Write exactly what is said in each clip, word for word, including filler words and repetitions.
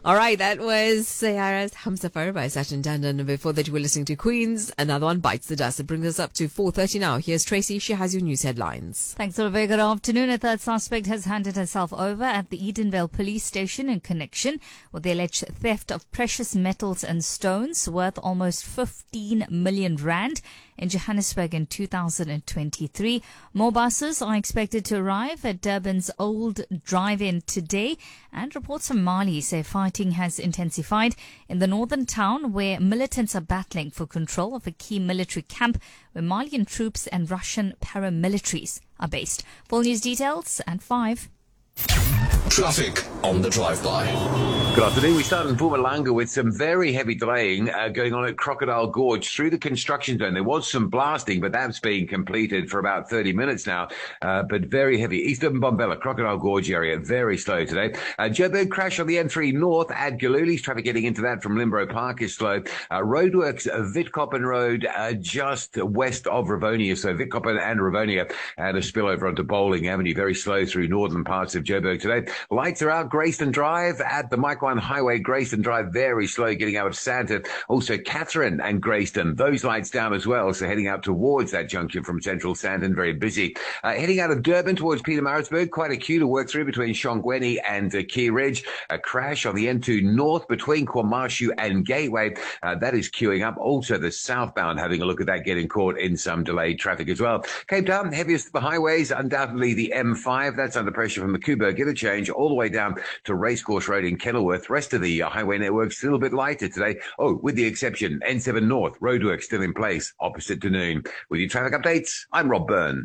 All right, that was Sayara's Hamsafar by Sachin Tandon. And before that, you were listening to Queens. Another one bites the dust. It brings us up to four thirty now. Here's Tracy. She has your news headlines. Thanks, a very good afternoon. A third suspect has handed herself over at the Edenvale police station in connection with the alleged theft of precious metals and stones worth almost fifteen million rand in Johannesburg in two thousand twenty-three. More buses are expected to arrive at Durban's Old Drive-In today, and reports from Mali say fighting has intensified in the northern town where militants are battling for control of a key military camp where Malian troops and Russian paramilitaries are based. Full news details at five. Traffic on the drive-by. Good afternoon. We start in Mpumalanga with some very heavy delaying uh, going on at Crocodile Gorge through the construction zone. There was some blasting, but that's being completed for about thirty minutes now. Uh, but very heavy. East Urban Bombella, Crocodile Gorge area, very slow today. Uh, Joburg crash on the N three North at Galuli's. Traffic getting into that from Limborough Park is slow. Uh, roadworks, uh, Vitkoppen Road, uh, just west of Rivonia. So Vitkoppen and Rivonia and a spillover onto Bowling Avenue. Very slow through northern parts of Joburg today. Lights are out. Grayston Drive at the Mike One Highway. Grayston Drive very slow getting out of Santa. Also Catherine and Grayston. Those lights down as well. So heading out towards that junction from Central Sandton. Very busy. Uh, heading out of Durban towards Pietermaritzburg. Quite a queue to work through between Shongweni and uh, Key Ridge. A crash on the N two North between Kwamashu and Gateway. Uh, that is queuing up. Also the southbound having a look at that getting caught in some delayed traffic as well. Cape Town, heaviest of the highways. Undoubtedly the M five. That's under pressure from the Kuberg interchange all the way down to Racecourse Road in Kenilworth. Rest of the uh, highway network's a little bit lighter today. Oh, with the exception, N seven North, roadwork still in place opposite Dunoon. With your traffic updates, I'm Rob Byrne.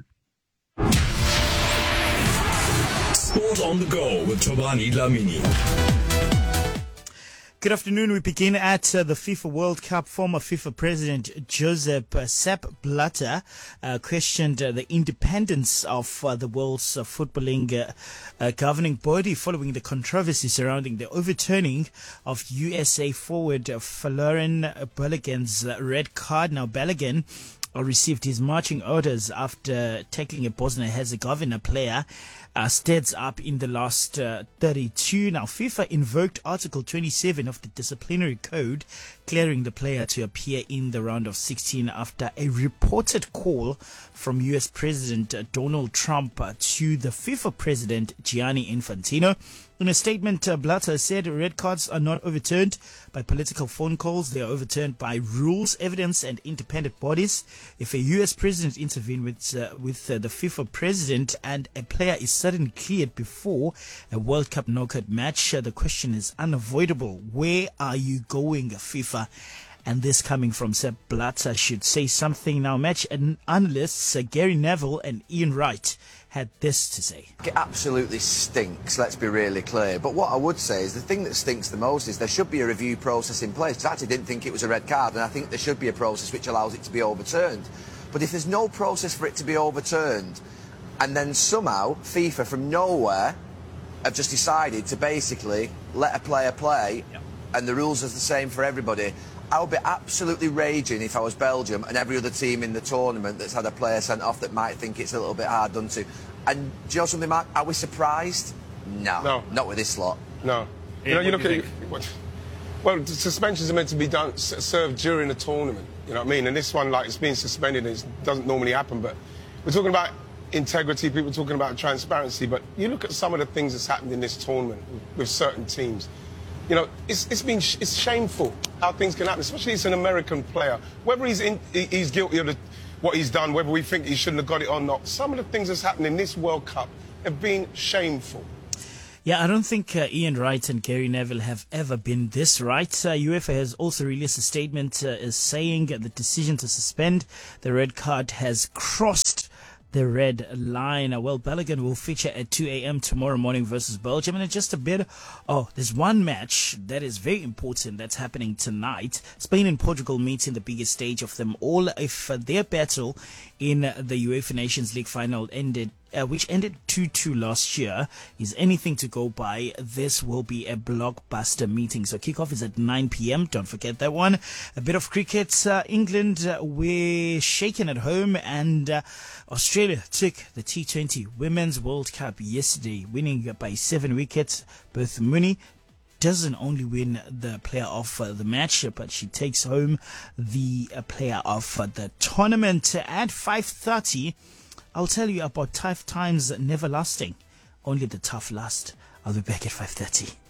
Sport on the go with Tobani Dlamini. Good afternoon. We begin at uh, the FIFA World Cup. Former FIFA President Joseph uh, Sepp Blatter uh, questioned uh, the independence of uh, the world's uh, footballing uh, uh, governing body following the controversy surrounding the overturning of U S A forward uh, Folarin Balogun's uh, red card. Now, Balogun uh, received his marching orders after tackling a Bosnia-Herzegovina player. Uh, steads up in the last uh, thirty-two. Now, FIFA invoked Article twenty-seven of the disciplinary code, clearing the player to appear in the round of sixteen after a reported call from U S President uh, Donald Trump uh, to the FIFA President Gianni Infantino. In a statement, uh, Blatter said red cards are not overturned by political phone calls. They are overturned by rules, evidence, and independent bodies. If a U S president intervenes with, uh, with uh, the FIFA president and a player is suddenly cleared before a World Cup knockout match, uh, the question is unavoidable. Where are you going, FIFA? And this coming from Sepp Blatter should say something now. Match analysts uh, Gary Neville and Ian Wright had this to say. It absolutely stinks, let's be really clear. But what I would say is the thing that stinks the most is there should be a review process in place. Because I actually didn't think it was a red card, and I think there should be a process which allows it to be overturned. But if there's no process for it to be overturned, and then somehow FIFA from nowhere have just decided to basically let a player play, yep, and the rules are the same for everybody, I would be absolutely raging if I was Belgium and every other team in the tournament that's had a player sent off that might think it's a little bit hard done to. And do you know something, Mark? Are we surprised? No. No. Not with this lot. No. You know, you look at it. Well, the suspensions are meant to be done, served during the tournament. You know what I mean? And this one, like, it's being suspended and it doesn't normally happen. But we're talking about integrity, people talking about transparency. But you look at some of the things that's happened in this tournament with certain teams. You know, it's, it's been it's shameful how things can happen, especially it's an American player. Whether he's in, he's guilty of the, what he's done, whether we think he shouldn't have got it or not, some of the things that's happened in this World Cup have been shameful. Yeah, I don't think uh, Ian Wright and Gary Neville have ever been this right. Uh, UEFA has also released a statement uh, is saying the decision to suspend the red card has crossed the red line. Well, Balogun will feature at two a.m. tomorrow morning versus Belgium. And in just a bit, oh, there's one match that is very important that's happening tonight. Spain and Portugal meet in the biggest stage of them all. If uh, their battle in the UEFA Nations League final ended Uh, which ended two two last year, is anything to go by, this will be a blockbuster meeting. So kickoff is at nine p.m. Don't forget that one. A bit of cricket. Uh, England uh, were shaken at home, and uh, Australia took the T twenty Women's World Cup yesterday, winning by seven wickets. Both Mooney doesn't only win the player of uh, the match, but she takes home the uh, player of uh, the tournament. At five thirty, I'll tell you about tough times never lasting. Only the tough last. I'll be back at five thirty.